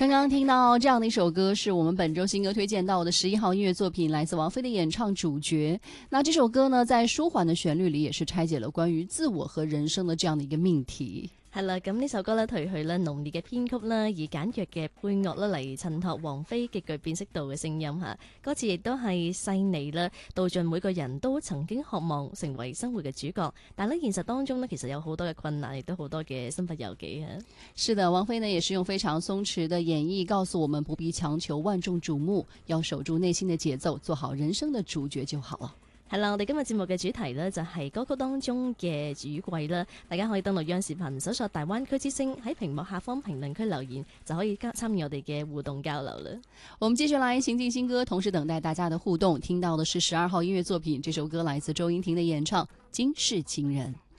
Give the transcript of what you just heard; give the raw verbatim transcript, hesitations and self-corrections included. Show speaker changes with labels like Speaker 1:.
Speaker 1: 刚刚听到这样的一首歌，是我们本周新歌推荐到的十一号音乐作品，来自王菲的演唱主角。那这首歌呢，在舒緩嘅旋律裏，也是拆解了關於自我和人生的這樣的一個命題。
Speaker 2: 係啦，咁呢首歌咧，褪去咧濃烈嘅編曲啦，以簡約嘅配樂啦嚟襯托王菲極具辨識度嘅聲音嚇。歌詞亦都係細膩啦，道盡每個人都曾經渴望成為生活嘅主角，但係咧現實當中呢，其實有好多嘅困難，亦都好多嘅身不由己嚇。
Speaker 1: 是的，王菲呢也是用非常鬆弛的演繹，告訴我們不必強求萬眾矚目，要守住內心的節奏，做好人生的主角就好了。
Speaker 2: 係啦，我哋今日節目嘅主題呢，就係歌曲當中嘅雨季啦，大家可以登錄央視頻搜索大灣區之聲，喺屏幕下方評論區留言，就可以加參與我哋嘅互動交流啦。
Speaker 1: 我們接下來行進新歌，同時等待大家的互動。聽到的是十二號音樂作品，這首歌來自周英婷的演唱《今世情人》。